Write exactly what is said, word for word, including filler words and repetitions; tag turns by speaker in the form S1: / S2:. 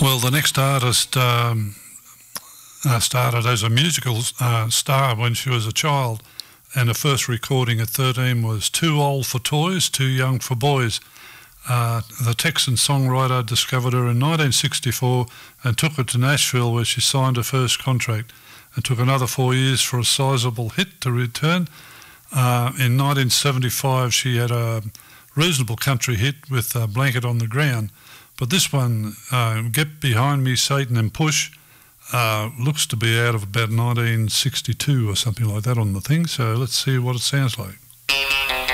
S1: Well, the next artist um, uh, started as a musical uh, star when she was a child, and her first recording at thirteen was Too Old for Toys, Too Young for Boys. Uh, the Texan songwriter discovered her in nineteen sixty-four and took her to Nashville, where she signed her first contract. It took another four years for a sizable hit to return. Uh, in nineteen seventy-five, she had a reasonable country hit with uh, Blanket on the Ground. But this one, uh, Get Behind Me, Satan, and Push, uh, looks to be out of about nineteen sixty-two or something like that on the thing. So let's see what it sounds like.